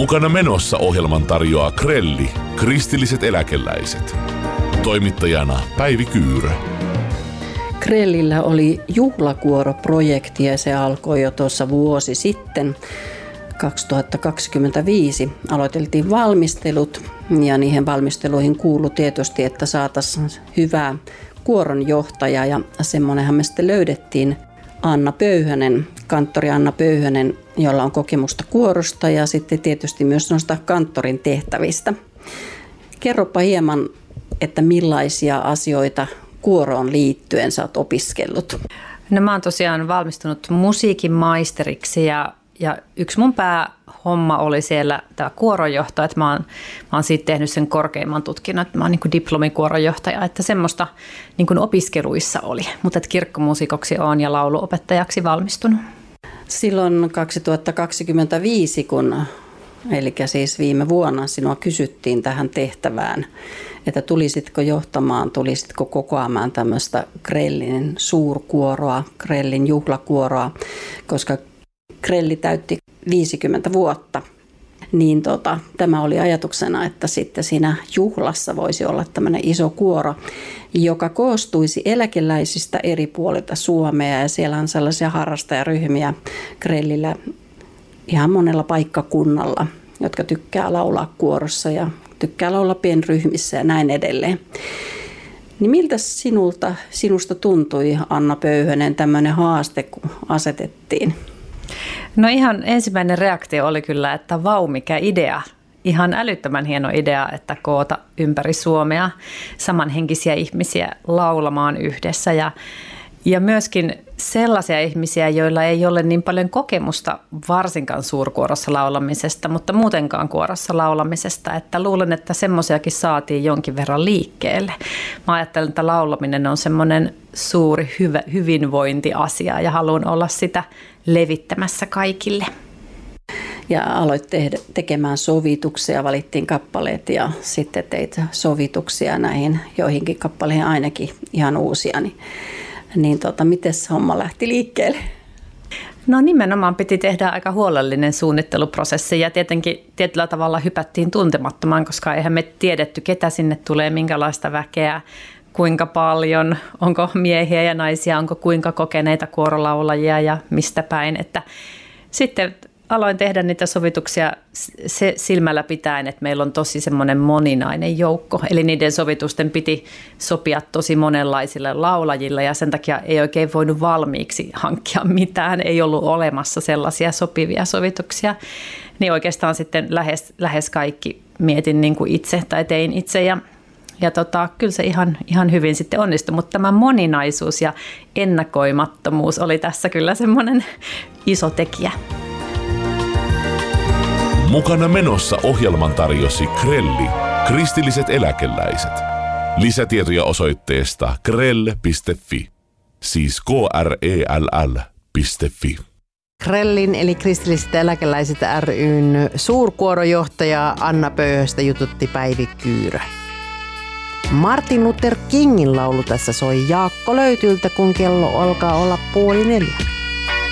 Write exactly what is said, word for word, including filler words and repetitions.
Mukana menossa ohjelman tarjoaa Krelli, kristilliset eläkeläiset. Toimittajana Päivi Kyyrö. Krellillä oli juhlakuoroprojekti ja se alkoi jo tuossa vuosi sitten. kaksituhattakaksikymmentäviisi aloiteltiin valmistelut ja niihin valmisteluihin kuului tietysti, että saataisiin hyvää kuoronjohtaja ja semmoinenhan me sitten löydettiin. Anna Pöyhönen, kanttori Anna Pöyhönen, jolla on kokemusta kuorosta ja sitten tietysti myös noista kanttorin tehtävistä. Kerropa hieman, että millaisia asioita kuoroon liittyen sä oot opiskellut? No mä oon tosiaan valmistunut musiikin maisteriksi ja, ja yksi mun päähomma oli siellä tämä kuoronjohto, että mä oon, mä oon siitä tehnyt sen korkeimman tutkinnon, että mä oon niin kuin diplomikuoronjohtaja, että semmoista niin kuin opiskeluissa oli, mutta että kirkkomuusikoksi oon ja lauluopettajaksi valmistunut. Silloin kaksituhattakaksikymmentäviisi, kun, eli siis viime vuonna sinua kysyttiin tähän tehtävään, että tulisitko johtamaan, tulisitko kokoamaan tämmöistä Krellin suurkuoroa, Krellin juhlakuoroa, koska Krelli täytti viisikymmentä vuotta. Niin tota, tämä oli ajatuksena, että sitten siinä juhlassa voisi olla tämmöinen iso kuoro, joka koostuisi eläkeläisistä eri puolilta Suomea. Ja siellä on sellaisia harrastajaryhmiä Krellillä ihan monella paikkakunnalla, jotka tykkää laulaa kuorossa ja tykkää laulaa pienryhmissä ja näin edelleen. Niin miltä sinulta, sinusta tuntui, Anna Pöyhönen, tämmöinen haaste, kun asetettiin? No ihan ensimmäinen reaktio oli kyllä, että vau, mikä idea. Ihan älyttömän hieno idea, että koota ympäri Suomea samanhenkisiä ihmisiä laulamaan yhdessä ja, ja myöskin sellaisia ihmisiä, joilla ei ole niin paljon kokemusta varsinkaan suurkuorossa laulamisesta, mutta muutenkaan kuorossa laulamisesta, että luulen, että semmoisiakin saatiin jonkin verran liikkeelle. Mä ajattelen, että laulaminen on semmoinen suuri hyvä, hyvinvointiasia ja haluan olla sitä levittämässä kaikille. Ja aloit tehdä, tekemään sovituksia, valittiin kappaleet ja sitten teit sovituksia näihin joihinkin kappaleihin ainakin ihan uusia. Niin, niin tota, miten se homma lähti liikkeelle? No nimenomaan piti tehdä aika huolellinen suunnitteluprosessi ja tietenkin tietyllä tavalla hypättiin tuntemattomaan, koska eihän me tiedetty, ketä sinne tulee, minkälaista väkeä, kuinka paljon, onko miehiä ja naisia, onko kuinka kokeneita kuorolaulajia ja mistä päin. Että sitten aloin tehdä niitä sovituksia se silmällä pitäen, että meillä on tosi semmoinen moninainen joukko. Eli niiden sovitusten piti sopia tosi monenlaisille laulajille ja sen takia ei oikein voinut valmiiksi hankkia mitään. Ei ollut olemassa sellaisia sopivia sovituksia. Niin oikeastaan sitten lähes, lähes kaikki mietin niin kuin itse tai tein itse ja Ja tota, kyllä se ihan, ihan hyvin sitten onnistui, mutta tämä moninaisuus ja ennakoimattomuus oli tässä kyllä semmoinen iso tekijä. Mukana menossa ohjelman tarjosi Krelli, kristilliset eläkeläiset. Lisätietoja osoitteesta krell piste fi, siis k r e l l piste fi. Krellin eli kristilliset eläkeläiset ry:n suurkuorojohtaja Anna Pöyhöstä jututti Päivi Kyyrö. Martin Luther Kingin laulu tässä soi Jaakko Löytyltä, kun kello alkaa olla puoli neljä.